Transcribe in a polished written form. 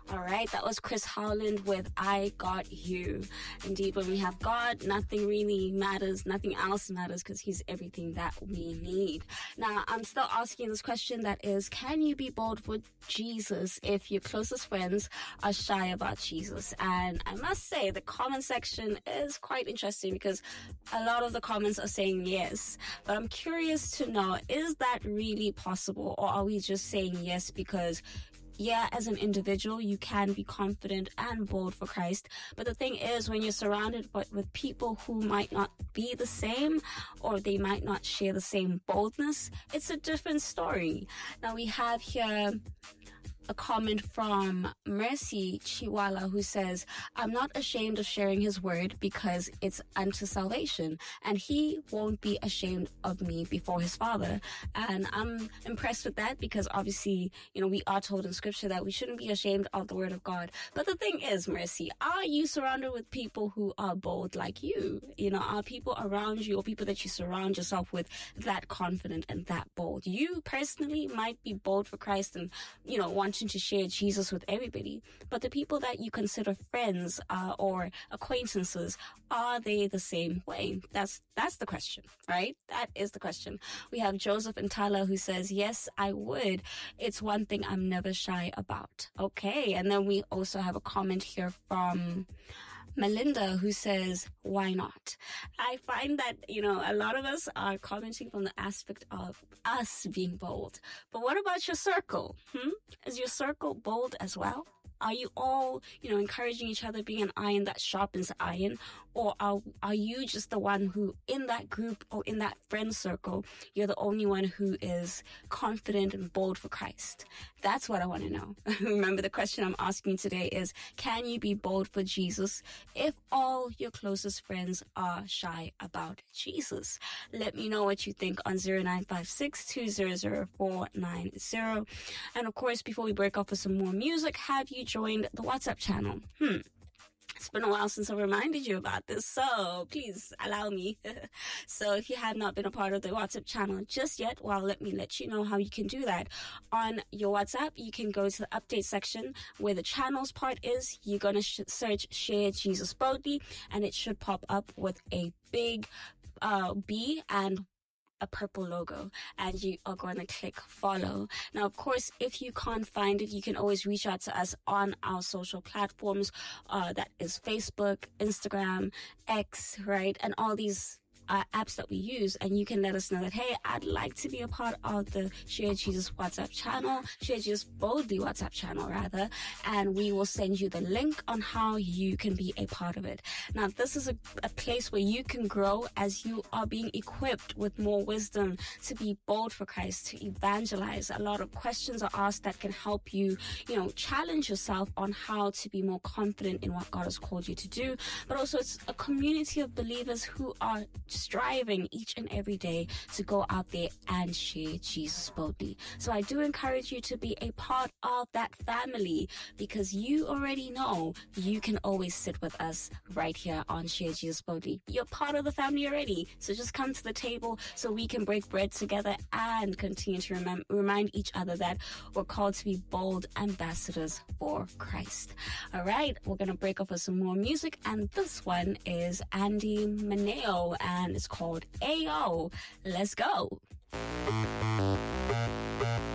All right, that was Chris Howland with I Got You. Indeed, when we have God, nothing really matters, nothing else matters, because He's everything that we need. Now, I'm still asking this question that is, can you be bold for Jesus if your closest friends are shy about Jesus? And I must say, the comment section is quite interesting because a lot of the comments are saying yes. But I'm curious to know, is that really possible? Or are we just saying yes because as an individual, you can be confident and bold for Christ. But the thing is, when you're surrounded with people who might not be the same, or they might not share the same boldness, it's a different story. Now, we have here a comment from Mercy Chiwala, who says, I'm not ashamed of sharing His word because it's unto salvation, and He won't be ashamed of me before His Father. And I'm impressed with that because obviously, we are told in Scripture that we shouldn't be ashamed of the word of God. But the thing is, Mercy, are you surrounded with people who are bold like you? Are people around you or people that you surround yourself with that confident and that bold? You personally might be bold for Christ and, wanting to share Jesus with everybody. But the people that you consider friends or acquaintances, are they the same way? That's the question, right? That is the question. We have Joseph and Tyler who says, yes, I would. It's one thing I'm never shy about. Okay. And then we also have a comment here from Melinda, who says, why not? I find that, a lot of us are commenting from the aspect of us being bold. But what about your circle? Is your circle bold as well? Are you all, encouraging each other, being an iron that sharpens iron? Or are you just the one who, in that group or in that friend circle, you're the only one who is confident and bold for Christ? That's what I want to know. Remember, the question I'm asking today is, can you be bold for Jesus if all your closest friends are shy about Jesus? Let me know what you think on 0956-200-490. And of course, before we break off with some more music, have you joined the WhatsApp channel? It's been a while since I reminded you about this, so please allow me. So if you have not been a part of the WhatsApp channel just yet, let me let you know how you can do that. On your WhatsApp, you can go to the update section where the channels part is. You're going to search Share Jesus Boldly, and it should pop up with a big B and a purple logo, and you are going to click follow. Now, of course, if you can't find it, you can always reach out to us on our social platforms. That is Facebook, Instagram, X, right? And all these apps that we use, and you can let us know that, hey, I'd like to be a part of the Share Jesus WhatsApp channel, Share Jesus Boldly WhatsApp channel rather, and we will send you the link on how you can be a part of it. Now, this is a place where you can grow as you are being equipped with more wisdom to be bold for Christ, to evangelize. A lot of questions are asked that can help you, challenge yourself on how to be more confident in what God has called you to do. But also, it's a community of believers who are striving each and every day to go out there and share Jesus boldly. So I do encourage you to be a part of that family, because you already know you can always sit with us right here on Share Jesus Boldly. You're part of the family already. So just come to the table so we can break bread together and continue to remind each other that we're called to be bold ambassadors for Christ. All right, we're going to break off with some more music, and this one is Andy Mineo, and it's called Ayo. Let's go.